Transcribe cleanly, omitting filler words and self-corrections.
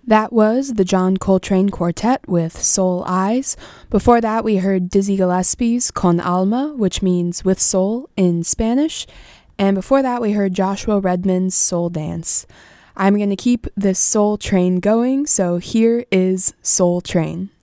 That was the John Coltrane Quartet with Soul Eyes. Before that, we heard Dizzy Gillespie's Con Alma, which means with soul in Spanish. And before that, we heard Joshua Redman's Soul Dance. I'm going to keep this soul train going, so here is Soul Train.